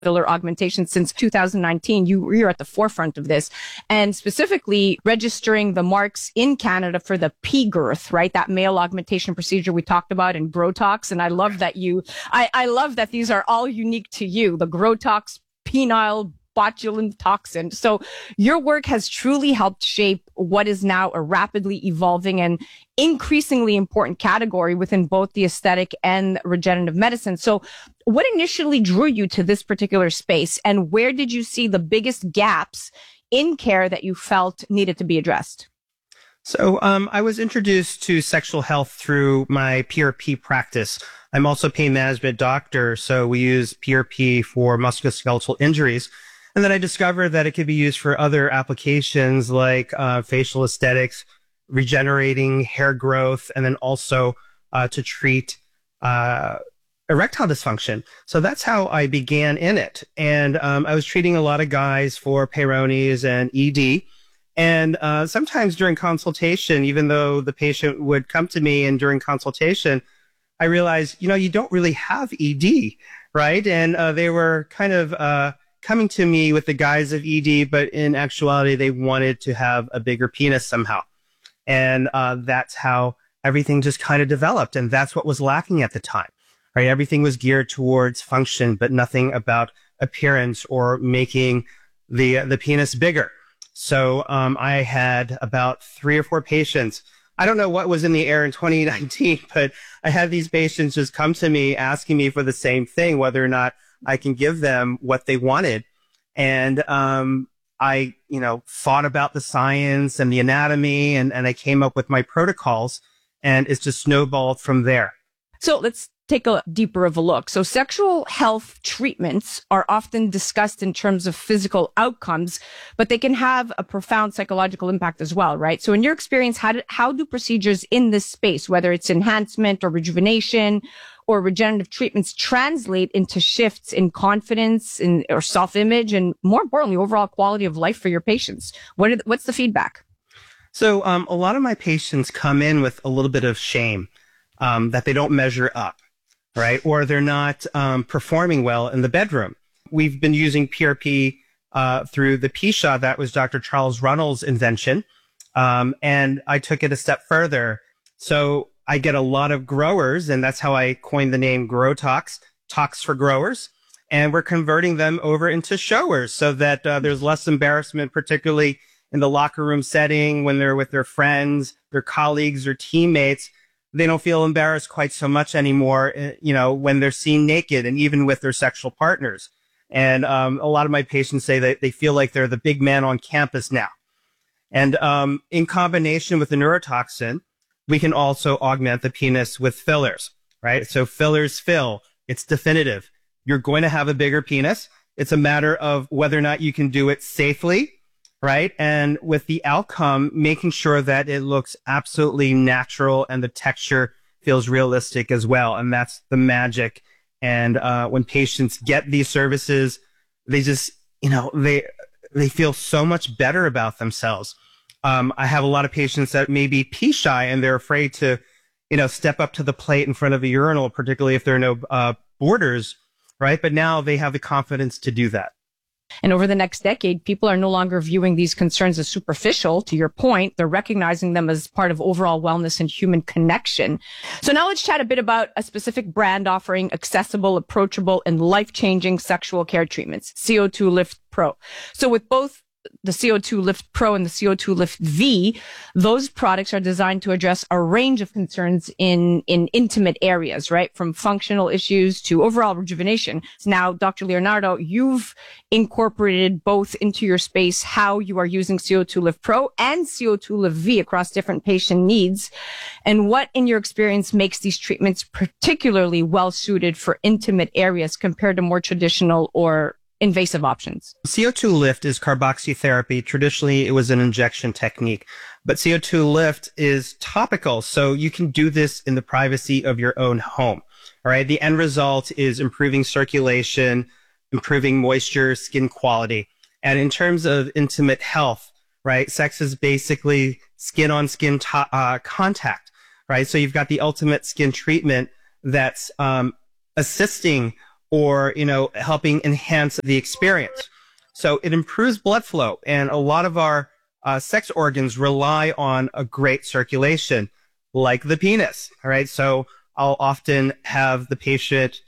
filler augmentation since 2019. You're at the forefront of this, and specifically registering the marks in Canada for the P-girth, right? That male augmentation procedure we talked about in Grotox. And I love that I love that these are all unique to you, the Grotox penile botulinum toxin. So your work has truly helped shape what is now a rapidly evolving and increasingly important category within both the aesthetic and regenerative medicine. So what initially drew you to this particular space, and where did you see the biggest gaps in care that you felt needed to be addressed? So I was introduced to sexual health through my PRP practice. I'm also a pain management doctor, so we use PRP for musculoskeletal injuries. And then I discovered that it could be used for other applications like facial aesthetics, regenerating hair growth, and then also to treat erectile dysfunction. So that's how I began in it. And I was treating a lot of guys for Peyronie's and ED. And sometimes during consultation, even though the patient would come to me and during consultation, I realized, you don't really have ED, right? And they were kind of coming to me with the guise of ED, but in actuality, they wanted to have a bigger penis somehow. And that's how everything just kind of developed. And that's what was lacking at the time, right? Everything was geared towards function, but nothing about appearance or making the penis bigger. So I had about 3 or 4 patients. I don't know what was in the air in 2019, but I had these patients just come to me asking me for the same thing, whether or not I can give them what they wanted. And I, thought about the science and the anatomy, and I came up with my protocols, and it's just snowballed from there. So let's take a deeper of a look. So sexual health treatments are often discussed in terms of physical outcomes, but they can have a profound psychological impact as well, right? So in your experience, how do procedures in this space, whether it's enhancement or rejuvenation or regenerative treatments, translate into shifts in confidence or self-image, and more importantly, overall quality of life for your patients? What's the feedback? So a lot of my patients come in with a little bit of shame that they don't measure up, right? Or they're not performing well in the bedroom. We've been using PRP through the PSHA. That was Dr. Charles Runnels' invention. And I took it a step further. So I get a lot of growers, and that's how I coined the name Grotox, Tox for growers. And we're converting them over into showers so that there's less embarrassment, particularly in the locker room setting when they're with their friends, their colleagues, or teammates. They don't feel embarrassed quite so much anymore, when they're seen naked, and even with their sexual partners. And a lot of my patients say that they feel like they're the big man on campus now. And in combination with the neurotoxin, we can also augment the penis with fillers, right? So fillers fill. It's definitive. You're going to have a bigger penis. It's a matter of whether or not you can do it safely, right? And with the outcome, making sure that it looks absolutely natural and the texture feels realistic as well. And that's the magic. And when patients get these services, they just, they feel so much better about themselves. I have a lot of patients that may be pee shy, and they're afraid to, step up to the plate in front of a urinal, particularly if there are no borders, right? But now they have the confidence to do that. And over the next decade, people are no longer viewing these concerns as superficial. To your point, they're recognizing them as part of overall wellness and human connection. So now let's chat a bit about a specific brand offering accessible, approachable, and life-changing sexual care treatments, CO2 Lift Pro. So with both the CO2 Lift Pro and the CO2 Lift V, those products are designed to address a range of concerns in intimate areas, right? From functional issues to overall rejuvenation. Now, Dr. Leonardo, you've incorporated both into your space how you are using CO2 Lift Pro and CO2 Lift V across different patient needs, and what, in your experience, makes these treatments particularly well suited for intimate areas compared to more traditional or invasive options. CO2 Lift is carboxytherapy. Traditionally, it was an injection technique, but CO2 Lift is topical. So you can do this in the privacy of your own home. All right. The end result is improving circulation, improving moisture, skin quality. And in terms of intimate health, right, sex is basically skin on skin contact, right? So you've got the ultimate skin treatment that's assisting or, helping enhance the experience. So it improves blood flow, and a lot of our sex organs rely on a great circulation, like the penis. All right. So I'll often have the patient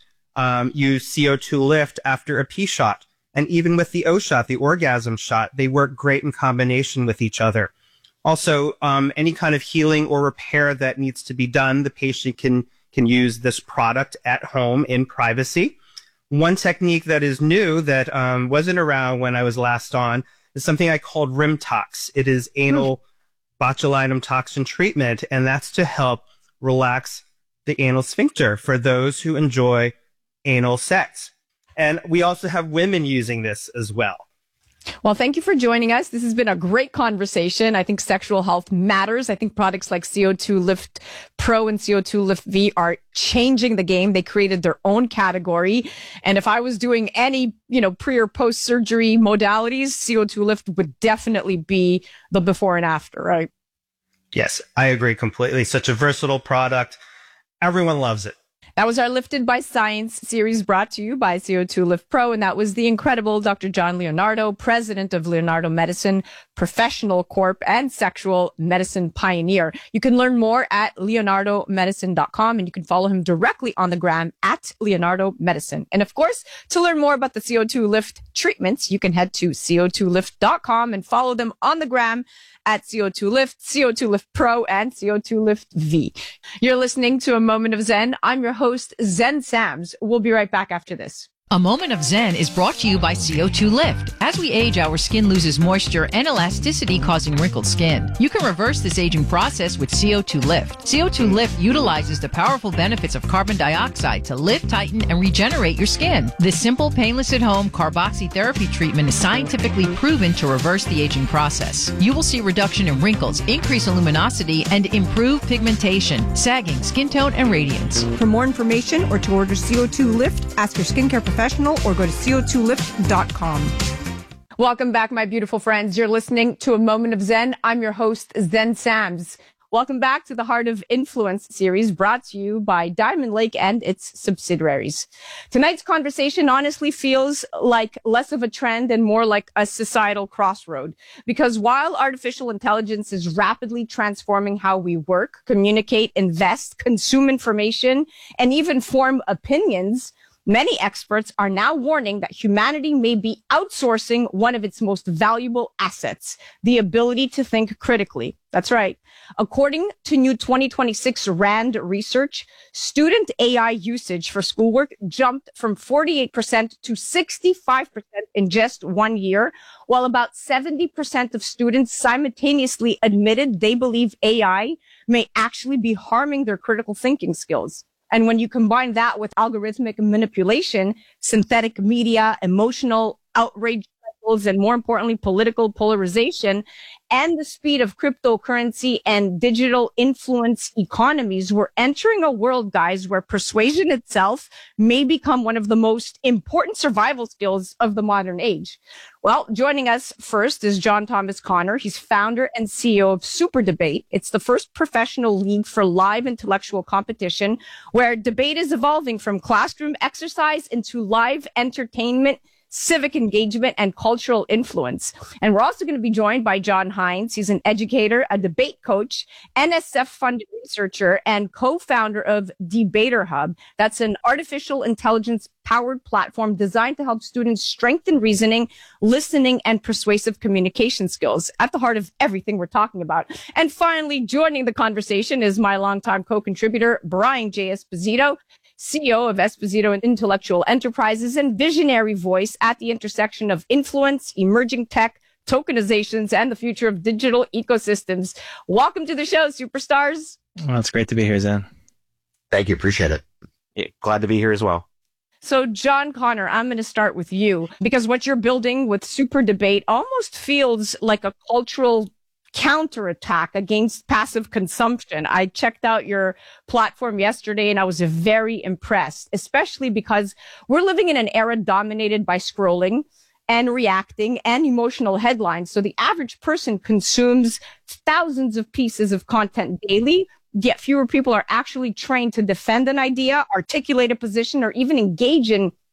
use CO2 lift after a P shot. And even with the O shot, the orgasm shot, they work great in combination with each other. Also, any kind of healing or repair that needs to be done, the patient can use this product at home in privacy. One technique that is new that wasn't around when I was last on is something I called Rimtox. It is anal botulinum toxin treatment, and that's to help relax the anal sphincter for those who enjoy anal sex. And we also have women using this as well. Well, thank you for joining us. This has been a great conversation. I think sexual health matters. I think products like CO2 Lift Pro and CO2 Lift V are changing the game. They created their own category. And if I was doing any, pre or post surgery modalities, CO2 Lift would definitely be the before and after, right? Yes, I agree completely. Such a versatile product. Everyone loves it. That was our Lifted by Science series brought to you by CO2 Lift Pro. And that was the incredible Dr. John Leonardo, president of Leonardo Medicine, Professional Corp, and sexual medicine pioneer. You can learn more at leonardomedicine.com, and you can follow him directly on the gram at Leonardo Medicine. And of course, to learn more about the CO2 Lift treatments, you can head to co2lift.com and follow them on the gram at CO2 Lift, CO2 Lift Pro, and CO2 Lift V. You're listening to A Moment of Zen. I'm your host, Zen Sams. We'll be right back after this. A Moment of Zen is brought to you by CO2 Lift. As we age, our skin loses moisture and elasticity, causing wrinkled skin. You can reverse this aging process with CO2 Lift. CO2 Lift utilizes the powerful benefits of carbon dioxide to lift, tighten, and regenerate your skin. This simple, painless at-home carboxytherapy treatment is scientifically proven to reverse the aging process. You will see reduction in wrinkles, increase in luminosity, and improve pigmentation, sagging, skin tone, and radiance. For more information or to order CO2 Lift, ask your skincare professional or go to co2lift.com. Welcome back, my beautiful friends. You're listening to A Moment of Zen. I'm your host, Zen Sams. Welcome back to the Heart of Influence series brought to you by Diamond Lake and its subsidiaries. Tonight's conversation honestly feels like less of a trend and more like a societal crossroad. Because while artificial intelligence is rapidly transforming how we work, communicate, invest, consume information, and even form opinions, many experts are now warning that humanity may be outsourcing one of its most valuable assets, the ability to think critically. That's right. According to new 2026 RAND research, student AI usage for schoolwork jumped from 48% to 65% in just 1 year, while about 70% of students simultaneously admitted they believe AI may actually be harming their critical thinking skills. And when you combine that with algorithmic manipulation, synthetic media, emotional outrage cycles, and more importantly, political polarization, and the speed of cryptocurrency and digital influence economies, we're entering a world, guys, where persuasion itself may become one of the most important survival skills of the modern age. Well, joining us first is John Thomas Connor. He's founder and CEO of Super Debate. It's the first professional league for live intellectual competition where debate is evolving from classroom exercise into live entertainment, civic engagement, and cultural influence. And we're also going to be joined by John Hines. He's an educator, a debate coach, NSF-funded researcher, and co-founder of Debater Hub. That's an artificial intelligence-powered platform designed to help students strengthen reasoning, listening, and persuasive communication skills at the heart of everything we're talking about. And finally, joining the conversation is my longtime co-contributor, Brian J. Esposito, CEO of Esposito Intellectual Enterprises and visionary voice at the intersection of influence, emerging tech, tokenizations, and the future of digital ecosystems. Welcome to the show, superstars. Well, it's great to be here, Zen. Thank you. Appreciate it. Yeah, glad to be here as well. So, John Connor, I'm going to start with you because what you're building with Super Debate almost feels like a cultural counterattack against passive consumption. I checked out your platform yesterday and I was very impressed, especially because we're living in an era dominated by scrolling and reacting and emotional headlines. So the average person consumes thousands of pieces of content daily, yet fewer people are actually trained to defend an idea, articulate a position, or even engage in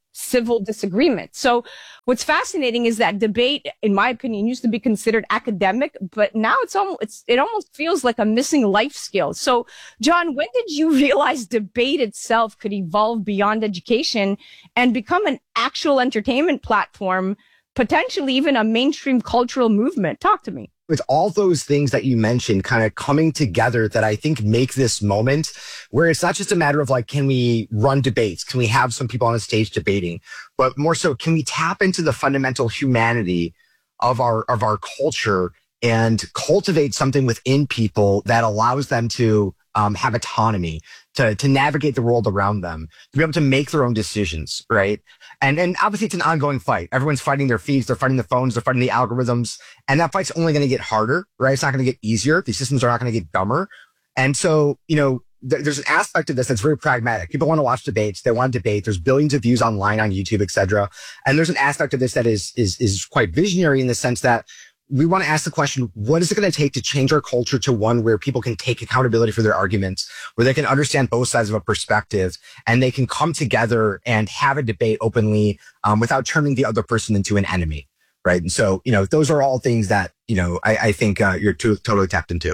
civil disagreement. So what's fascinating is that debate, in my opinion, used to be considered academic, but now it almost feels like a missing life skill. So John, when did you realize debate itself could evolve beyond education and become an actual entertainment platform, potentially even a mainstream cultural movement? Talk to me. It's all those things that you mentioned kind of coming together that I think make this moment where it's not just a matter of like, can we run debates? Can we have some people on a stage debating? But more so, can we tap into the fundamental humanity of our culture and cultivate something within people that allows them to have autonomy, to navigate the world around them, to be able to make their own decisions, right? And obviously it's an ongoing fight. Everyone's fighting their feeds, they're fighting the phones, they're fighting the algorithms, and that fight's only going to get harder, right? It's not going to get easier. These systems are not going to get dumber. And so, there's an aspect of this that's very pragmatic. People want to watch debates. They want to debate. There's billions of views online on YouTube, et cetera. And there's an aspect of this that is quite visionary in the sense that we want to ask the question, what is it going to take to change our culture to one where people can take accountability for their arguments, where they can understand both sides of a perspective, and they can come together and have a debate openly without turning the other person into an enemy, right? And so, those are all things that, I think you're totally tapped into.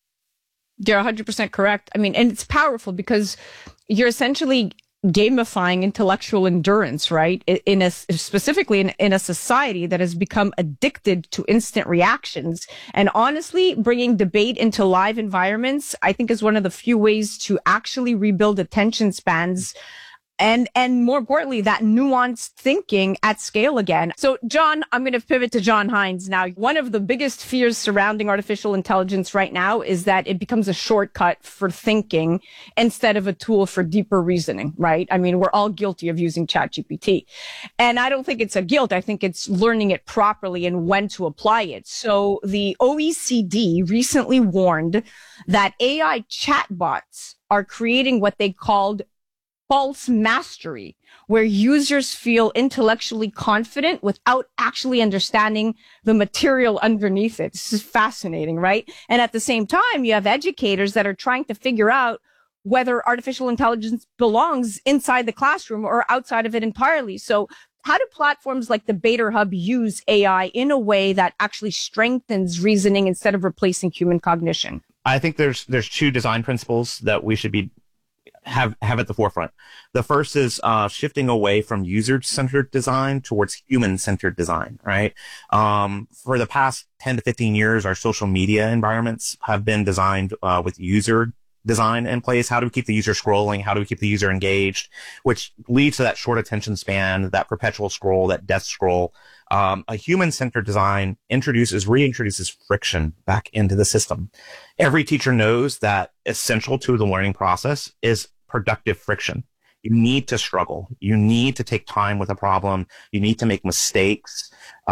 You're 100% correct. I mean, and it's powerful because you're essentially gamifying intellectual endurance, right? Specifically in a society that has become addicted to instant reactions. And honestly, bringing debate into live environments, I think, is one of the few ways to actually rebuild attention spans and more importantly, that nuanced thinking at scale again. So John, I'm going to pivot to John Hines now. One of the biggest fears surrounding artificial intelligence right now is that it becomes a shortcut for thinking instead of a tool for deeper reasoning, right? I mean, we're all guilty of using ChatGPT. And I don't think it's a guilt. I think it's learning it properly and when to apply it. So the OECD recently warned that AI chatbots are creating what they called false mastery, where users feel intellectually confident without actually understanding the material underneath it. This is fascinating, right? And at the same time, you have educators that are trying to figure out whether artificial intelligence belongs inside the classroom or outside of it entirely. So how do platforms like Debater Hub use AI in a way that actually strengthens reasoning instead of replacing human cognition? I think there's two design principles that we should have at the forefront. The first is shifting away from user-centered design towards human-centered design, right? For the past 10 to 15 years, our social media environments have been designed with user design in place. How do we keep the user scrolling? How do we keep the user engaged? Which leads to that short attention span, that perpetual scroll, that death scroll. A human-centered design reintroduces friction back into the system. Every teacher knows that essential to the learning process is productive friction. You need to struggle. You need to take time with a problem. You need to make mistakes.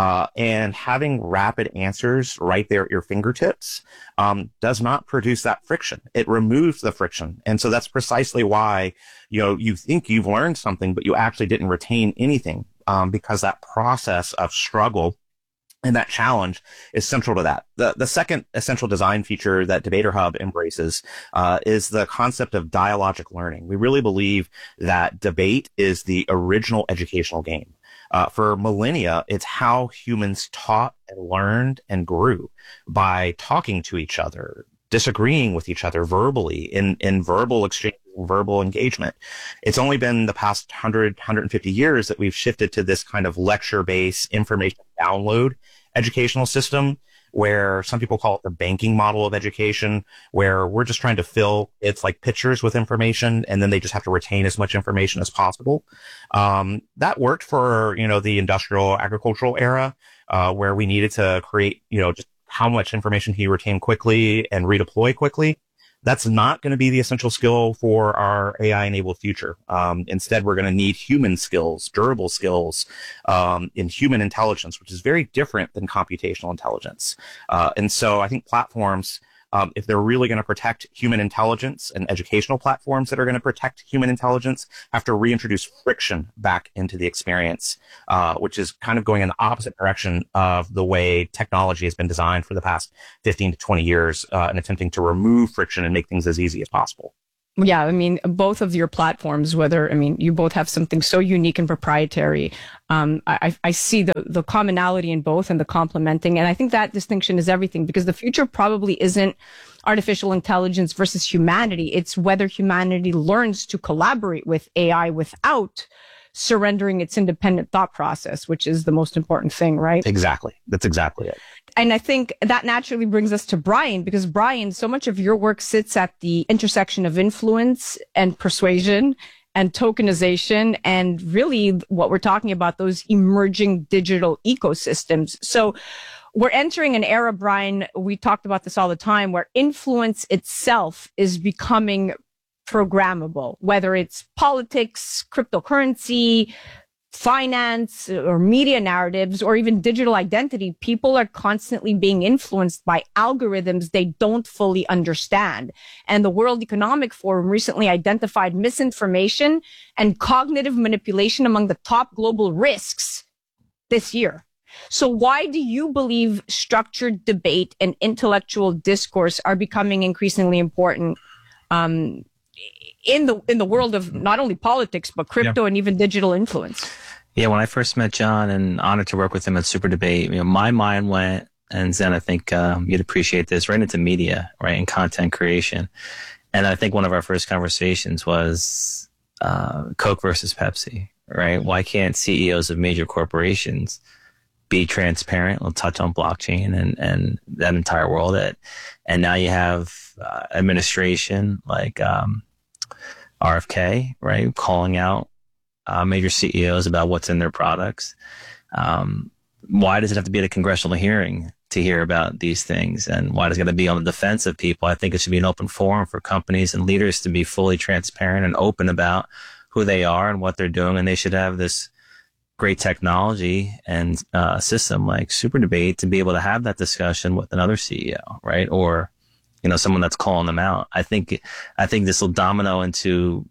And having rapid answers right there at your fingertips does not produce that friction. It removes the friction. And so that's precisely why, you think you've learned something, but you actually didn't retain anything, because that process of struggle and that challenge is central to that. The second essential design feature that Debater Hub embraces is the concept of dialogic learning. We really believe that debate is the original educational game. For millennia, it's how humans taught and learned and grew, by talking to each other, disagreeing with each other verbally in verbal exchange, verbal engagement. It's only been the past 150 years that we've shifted to this kind of lecture-based information download educational system, where some people call it the banking model of education, where we're just trying to fill it's like pitchers with information, and then they just have to retain as much information as possible. That worked for, the industrial agricultural era, where we needed to create, just how much information he retained quickly and redeploy quickly. That's not going to be the essential skill for our AI-enabled future. Instead, we're going to need human skills, durable skills, in human intelligence, which is very different than computational intelligence. And so I think platforms, if they're really going to protect human intelligence, and educational platforms that are going to protect human intelligence, have to reintroduce friction back into the experience, which is kind of going in the opposite direction of the way technology has been designed for the past 15 to 20 years, and attempting to remove friction and make things as easy as possible. Yeah, I mean, both of your platforms, you both have something so unique and proprietary. I see the commonality in both and the complementing. And I think that distinction is everything, because the future probably isn't artificial intelligence versus humanity. It's whether humanity learns to collaborate with AI without surrendering its independent thought process, which is the most important thing, right? Exactly. That's exactly it. And I think that naturally brings us to Brian, because Brian, so much of your work sits at the intersection of influence and persuasion and tokenization, and really what we're talking about, those emerging digital ecosystems. So we're entering an era, Brian, we talked about this all the time, where influence itself is becoming programmable, whether it's politics, cryptocurrency, finance, or media narratives, or even digital identity. People are constantly being influenced by algorithms they don't fully understand. And the World Economic Forum recently identified misinformation and cognitive manipulation among the top global risks this year. So why do you believe structured debate and intellectual discourse are becoming increasingly important in the world of not only politics, but crypto and even digital influence? Yeah, when I first met John and honored to work with him at Super Debate, my mind went, and Zen, I think you'd appreciate this, right into media, right, and content creation. And I think one of our first conversations was Coke versus Pepsi, right? Why can't CEOs of major corporations be transparent? We'll touch on blockchain and that entire world. And now you have administration like RFK, right, calling out major CEOs about what's in their products. Why does it have to be at a congressional hearing to hear about these things? And why does it got to be on the defense of people? I think it should be an open forum for companies and leaders to be fully transparent and open about who they are and what they're doing. And they should have this great technology and system like Super Debate to be able to have that discussion with another CEO, right? Or, someone that's calling them out. I think this will domino into,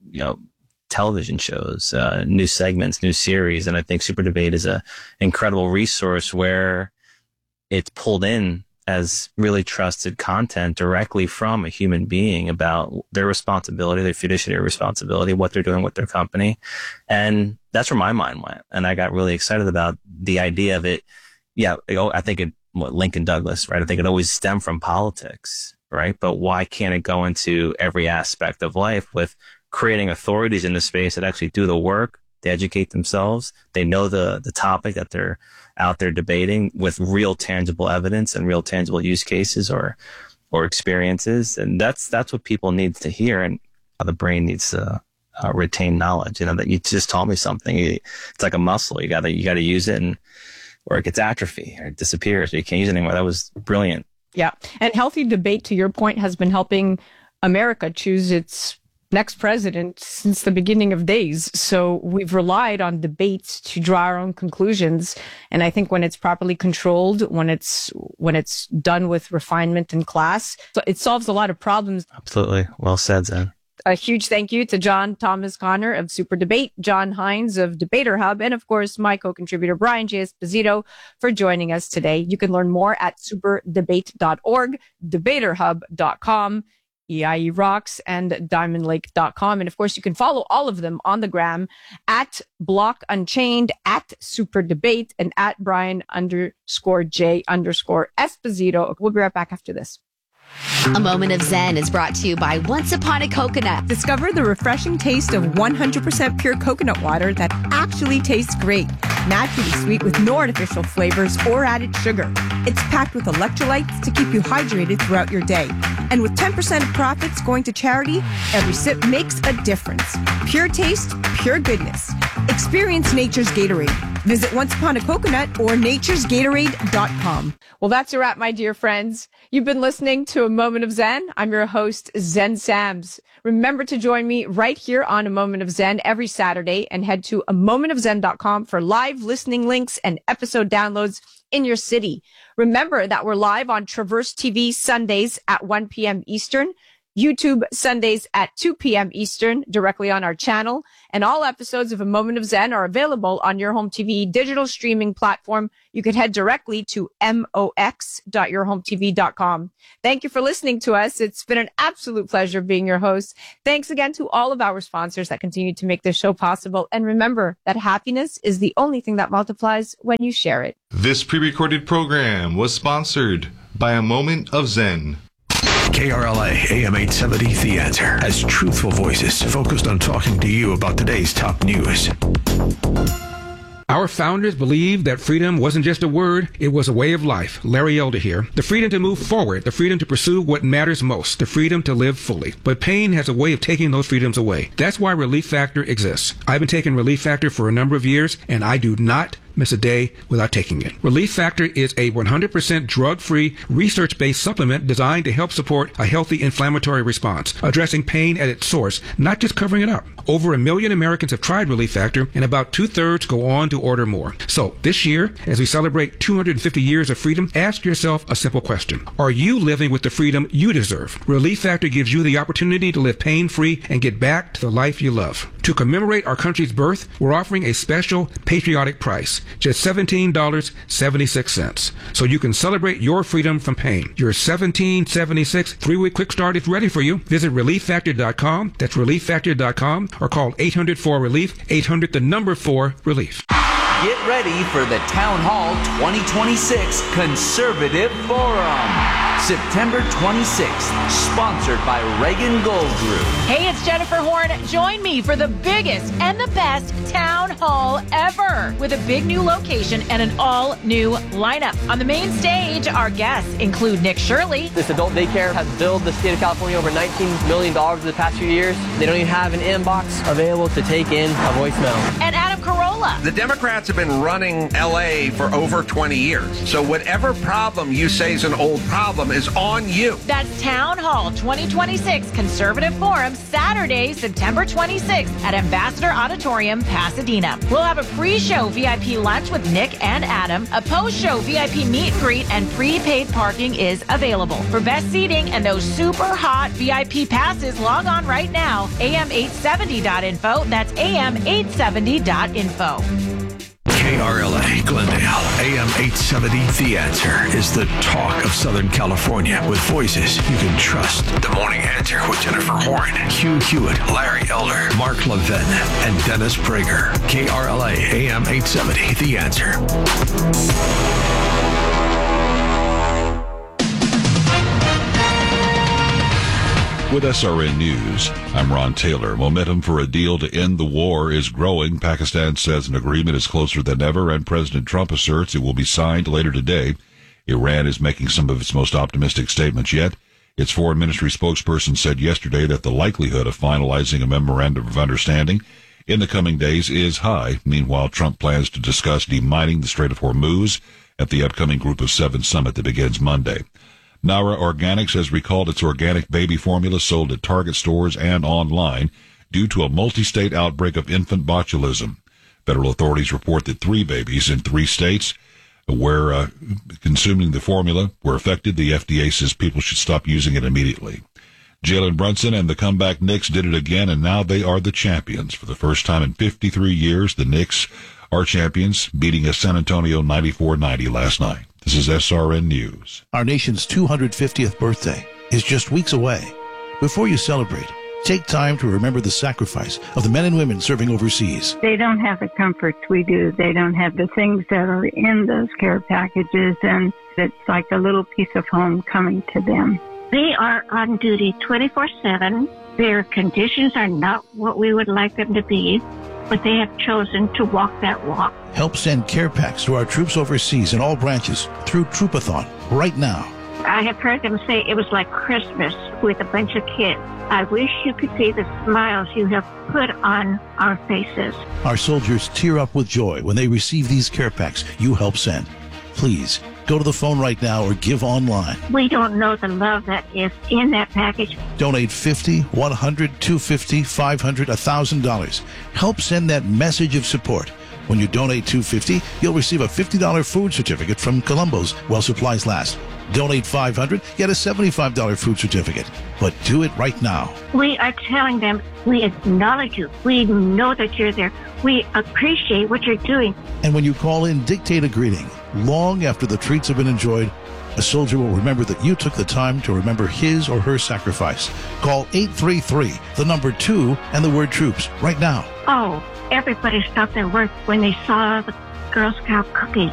television shows, new segments, new series. And I think Super Debate is a incredible resource where it's pulled in as really trusted content directly from a human being about their responsibility, their fiduciary responsibility, what they're doing with their company. And that's where my mind went. And I got really excited about the idea of it. Yeah. I think Lincoln Douglas, right? I think it always stemmed from politics, right? But why can't it go into every aspect of life with creating authorities in the space that actually do the work, they educate themselves, they know the topic that they're out there debating with real tangible evidence and real tangible use cases or experiences. And that's what people need to hear, and the brain needs to retain knowledge. That you just taught me something. It's like a muscle. You gotta use it, or it gets atrophy or it disappears, or you can't use it anymore. That was brilliant. Yeah. And healthy debate, to your point, has been helping America choose its next president since the beginning of days. So we've relied on debates to draw our own conclusions. And I think when it's properly controlled, when it's done with refinement and class, so it solves a lot of problems. Absolutely. Well said, Zen. A huge thank you to John Thomas Connor of Super Debate, John Hines of Debater Hub, and of course, my co-contributor, Brian J. Esposito, for joining us today. You can learn more at superdebate.org, debaterhub.com, EIE Rocks, and diamondlake.com. And of course, you can follow all of them on the gram at Block Unchained, at Super Debate, and at Brian_J_Esposito. We'll be right back after this. A Moment of Zen is brought to you by Once Upon a Coconut. Discover the refreshing taste of 100% pure coconut water that actually tastes great. Naturally sweet with no artificial flavors or added sugar. It's packed with electrolytes to keep you hydrated throughout your day. And with 10% of profits going to charity, every sip makes a difference. Pure taste, pure goodness. Experience nature's Gatorade. Visit Once Upon a Coconut or naturesgatorade.com. Well, that's a wrap, my dear friends. You've been listening to A Moment of Zen. I'm your host, Zen Sams. Remember to join me right here on A Moment of Zen every Saturday, and head to amomentofzen.com for live listening links and episode downloads in your city. Remember that we're live on Traverse TV Sundays at 1 p.m. Eastern. YouTube Sundays at 2 p.m. Eastern, directly on our channel. And all episodes of A Moment of Zen are available on your home TV digital streaming platform. You can head directly to mox.yourhometv.com. Thank you for listening to us. It's been an absolute pleasure being your host. Thanks again to all of our sponsors that continue to make this show possible. And remember that happiness is the only thing that multiplies when you share it. This pre-recorded program was sponsored by A Moment of Zen. KRLA AM 870 The Answer has truthful voices focused on talking to you about today's top news. Our founders believed that freedom wasn't just a word, it was a way of life. Larry Elder here. The freedom to move forward, the freedom to pursue what matters most, the freedom to live fully. But pain has a way of taking those freedoms away. That's why Relief Factor exists. I've been taking Relief Factor for a number of years, and I do not miss a day without taking it. Relief Factor is a 100% drug-free, research-based supplement designed to help support a healthy inflammatory response, addressing pain at its source, not just covering it up. Over 1 million Americans have tried Relief Factor, and about 2/3 go on to order more. So this year, as we celebrate 250 years of freedom, ask yourself a simple question. Are you living with the freedom you deserve? Relief Factor gives you the opportunity to live pain-free and get back to the life you love. To commemorate our country's birth, we're offering a special patriotic price, just $17.76. So you can celebrate your freedom from pain. Your $17.76 3-week quick start is ready for you. Visit ReliefFactor.com. That's ReliefFactor.com, or call 800-4-RELIEF, 800-4-RELIEF. Get ready for the Town Hall 2026 Conservative Forum. September 26th, sponsored by Reagan Gold Group. Hey, it's Jennifer Horn. Join me for the biggest and the best town hall ever, with a big new location and an all-new lineup. On the main stage, our guests include Nick Shirley. This adult daycare has billed the state of California over $19 million in the past few years. They don't even have an inbox available to take in a voicemail. And Adam Carolla. The Democrats have been running LA for over 20 years. So whatever problem you say is an old problem is on you. That's Town Hall 2026 Conservative Forum, Saturday, September 26th at Ambassador Auditorium, Pasadena. We'll have a pre-show VIP lunch with Nick and Adam. A post-show VIP meet and greet, and prepaid parking is available. For best seating and those super hot VIP passes, log on right now, am870.info. That's am870.info. KRLA Glendale, AM 870 The Answer is the talk of Southern California with voices you can trust. The Morning Answer with Jennifer Horn, Hugh Hewitt, Larry Elder, Mark Levin, and Dennis Prager. KRLA AM 870 The Answer. With SRN News, I'm Ron Taylor. Momentum for a deal to end the war is growing. Pakistan says an agreement is closer than ever, and President Trump asserts it will be signed later today. Iran is making some of its most optimistic statements yet. Its foreign ministry spokesperson said yesterday that the likelihood of finalizing a memorandum of understanding in the coming days is high. Meanwhile, Trump plans to discuss demining the Strait of Hormuz at the upcoming Group of Seven summit that begins Monday. Nara Organics has recalled its organic baby formula sold at Target stores and online due to a multi-state outbreak of infant botulism. Federal authorities report that 3 babies in 3 states where consuming the formula were affected. The FDA says people should stop using it immediately. Jalen Brunson and the comeback Knicks did it again, and now they are the champions. For the first time in 53 years, the Knicks are champions, beating a San Antonio 94-90 last night. This is SRN News. Our nation's 250th birthday is just weeks away. Before you celebrate, take time to remember the sacrifice of the men and women serving overseas. They don't have the comforts we do. They don't have the things that are in those care packages, and it's like a little piece of home coming to them. They are on duty 24/7. Their conditions are not what we would like them to be, but they have chosen to walk that walk. Help send care packs to our troops overseas in all branches through Troopathon right now. I have heard them say it was like Christmas with a bunch of kids. I wish you could see the smiles you have put on our faces. Our soldiers tear up with joy when they receive these care packs you help send. Please, go to the phone right now or give online. We don't know the love that is in that package. Donate $50, $100, $250, $500, $1,000. Help send that message of support When you donate $250, you'll receive a $50 food certificate from Columbo's while supplies last. Donate $500, get a $75 food certificate. But do it right now. We are telling them we acknowledge you. We know that you're there. We appreciate what you're doing. And when you call in, dictate a greeting. Long after the treats have been enjoyed, a soldier will remember that you took the time to remember his or her sacrifice. Call 833, the number 2, and the word troops right now. Oh, everybody stopped their work when they saw the Girl Scout cookies.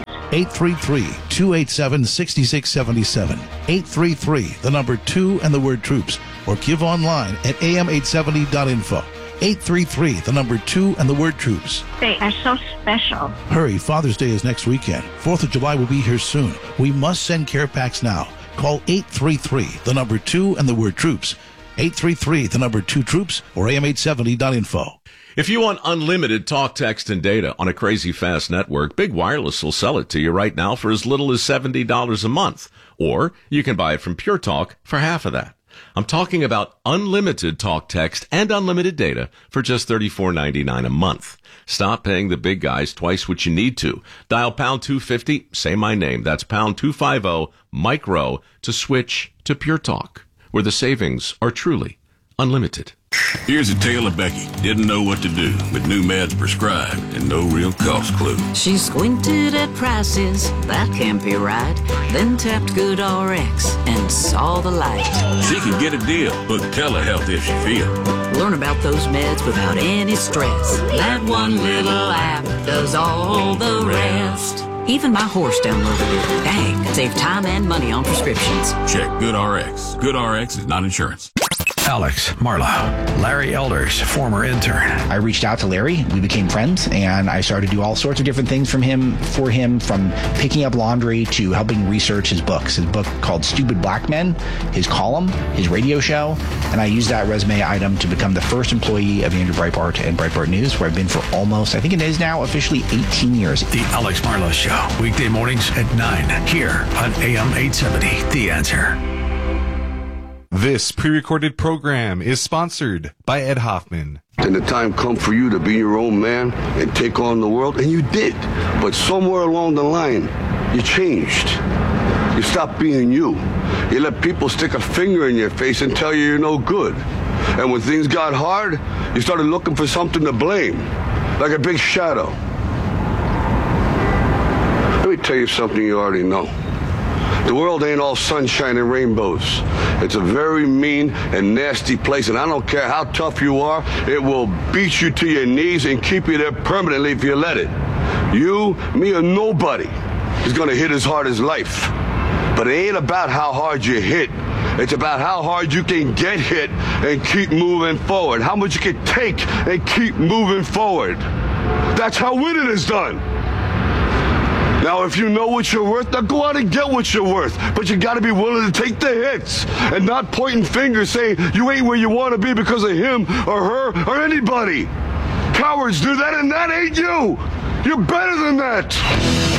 833-287-6677. 833, the number 2, and the word troops. Or give online at am870.info. 833, the number 2, and the word troops. They are so special. Hurry, Father's Day is next weekend. 4th of July will be here soon. We must send care packs now. Call 833, the number 2, and the word troops. 833, the number 2 troops, or am870.info. If you want unlimited talk, text, and data on a crazy fast network, Big Wireless will sell it to you right now for as little as $70 a month. Or you can buy it from Pure Talk for half of that. I'm talking about unlimited talk, text, and unlimited data for just $34.99 a month. Stop paying the big guys twice what you need to. Dial pound 250, say my name. That's pound 250, micro, to switch to Pure Talk, where the savings are truly unlimited. Here's a tale of Becky. Didn't know what to do with new meds prescribed and no real cost clue. She squinted at prices, that can't be right. Then tapped GoodRx and saw the light. She can get a deal. Book telehealth if she feel. Learn about those meds without any stress. That one little app does all the rest. Even my horse downloaded it. Dang, save time and money on prescriptions. Check GoodRx. GoodRx is not insurance. Alex, Marla, Larry Elders, former intern. I reached out to Larry. We became friends, and I started to do all sorts of different things for him, from picking up laundry to helping research his books. His book called Stupid Black Men, his column, his radio show, and I used that resume item to become the first employee of Andrew Breitbart and Breitbart News, where I've been for almost, I think it is now officially 18 years. The Alex Marla Show, weekday mornings at 9 here on AM 870, The Answer. This pre-recorded program is sponsored by Ed Hoffman. And the time come for you to be your own man and take on the world, and you did. But somewhere along the line, you changed. You stopped being you. You let people stick a finger in your face and tell you you're no good. And when things got hard, you started looking for something to blame, like a big shadow. Let me tell you something you already know. The world ain't all sunshine and rainbows. It's a very mean and nasty place, and I don't care how tough you are, it will beat you to your knees and keep you there permanently if you let it. You, me, or nobody is gonna hit as hard as life. But it ain't about how hard you hit. It's about how hard you can get hit and keep moving forward. How much you can take and keep moving forward. That's how winning is done. Now, if you know what you're worth, now go out and get what you're worth. But you got to be willing to take the hits and not pointing fingers saying you ain't where you want to be because of him or her or anybody. Cowards do that, and that ain't you. You're better than that.